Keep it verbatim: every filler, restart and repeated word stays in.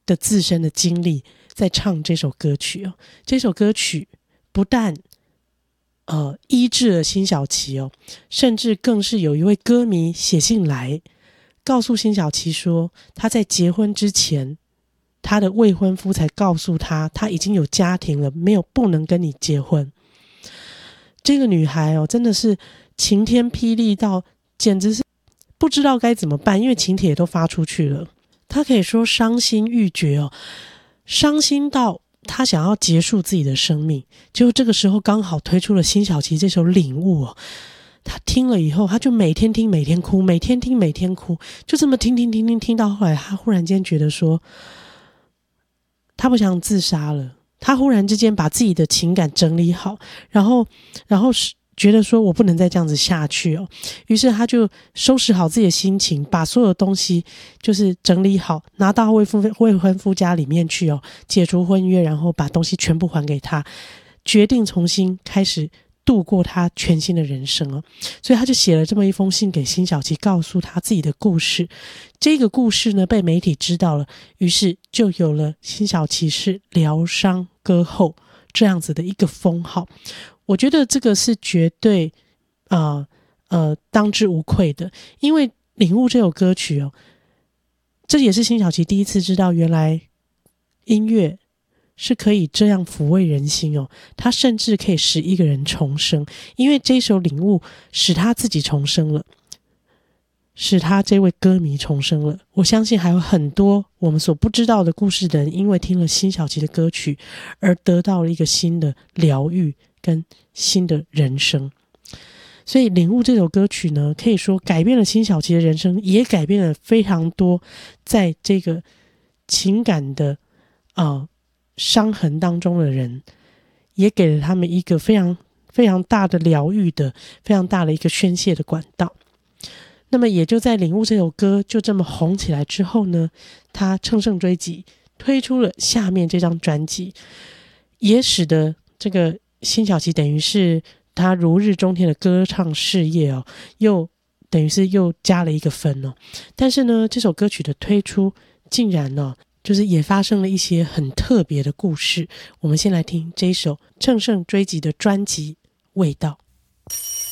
的自身的经历在唱这首歌曲哦。这首歌曲不但呃医治了辛晓琪哦，甚至更是有一位歌迷写信来告诉辛晓琪说，他在结婚之前，他的未婚夫才告诉他，他已经有家庭了，没有不能跟你结婚。这个女孩哦，真的是晴天霹雳到简直是不知道该怎么办，因为请帖都发出去了，她可以说伤心欲绝哦，伤心到她想要结束自己的生命。结果这个时候刚好推出了辛晓琪这首《领悟》哦，她听了以后，她就每天听每天哭，每天听每天哭，就这么听听听听听到后来，她忽然间觉得说，她不想自杀了。她忽然之间把自己的情感整理好，然后然后觉得说我不能再这样子下去哦，于是她就收拾好自己的心情，把所有东西就是整理好，拿到未婚未婚夫家里面去哦，解除婚约，然后把东西全部还给他，决定重新开始度过他全新的人生哦。所以他就写了这么一封信给辛晓琪，告诉他自己的故事。这个故事呢被媒体知道了，于是就有了辛晓琪是疗伤歌后这样子的一个封号。我觉得这个是绝对呃呃当之无愧的，因为《领悟》这首歌曲哦，这也是辛晓琪第一次知道原来音乐是可以这样抚慰人心哦，他甚至可以使一个人重生，因为这首领悟使他自己重生了，使他这位歌迷重生了。我相信还有很多我们所不知道的故事的人，因为听了辛晓琪的歌曲而得到了一个新的疗愈跟新的人生。所以领悟这首歌曲呢，可以说改变了辛晓琪的人生，也改变了非常多在这个情感的呃伤痕当中的人，也给了他们一个非常非常大的疗愈的非常大的一个宣泄的管道。那么也就在领悟这首歌就这么红起来之后呢，他乘胜追击推出了下面这张专辑，也使得这个辛晓琪等于是他如日中天的歌唱事业哦，又等于是又加了一个分哦。但是呢，这首歌曲的推出竟然呢、哦，就是也发生了一些很特别的故事。我们先来听这一首乘胜追击的专辑《味道》。